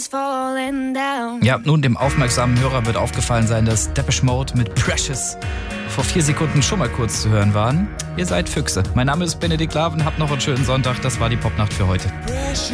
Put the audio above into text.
Ja, nun dem aufmerksamen Hörer wird aufgefallen sein, dass Depeche Mode mit Precious vor 4 Sekunden schon mal kurz zu hören waren. Ihr seid Füchse. Mein Name ist Benedikt Laven, habt noch einen schönen Sonntag. Das war die Popnacht für heute.